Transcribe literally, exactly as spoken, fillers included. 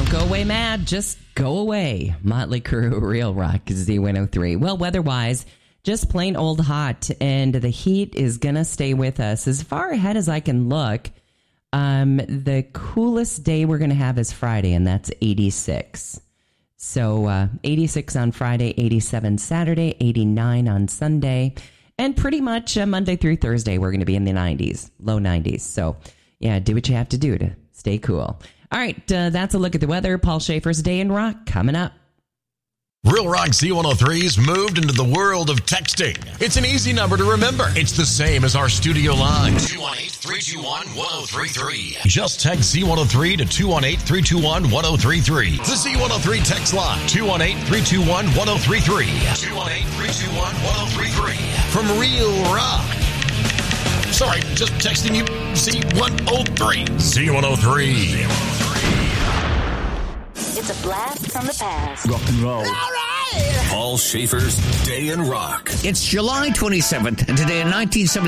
Don't go away mad, just go away. Motley Crue, Real Rock, Z one oh three. Well, weather-wise, just plain old hot, and the heat is going to stay with us. As far ahead as I can look, um, the coolest day we're going to have is Friday, and that's eighty-six. So uh, eighty-six on Friday, eighty-seven Saturday, eighty-nine on Sunday, and pretty much uh, Monday through Thursday, we're going to be in the nineties, low nineties. So, yeah, do what you have to do to stay cool. All right, uh, that's a look at the weather. Paul Schaefer's Day in Rock coming up. Real Rock Z one oh three's moved into the world of texting. It's an easy number to remember. It's the same as our studio line. two one eight, three two one, one oh three three. Just text Z one oh three to two one eight, three two one, one oh three three. The Z one oh three text line. two one eight, three two one, one oh three three. two one eight, three two one, one oh three three. From Real Rock. Sorry, just texting you Z one oh three. Z one oh three. It's a blast from the past. Rock and roll. All right. Paul Schaefer's Day in Rock. It's July twenty-seventh, and today in nineteen seventy.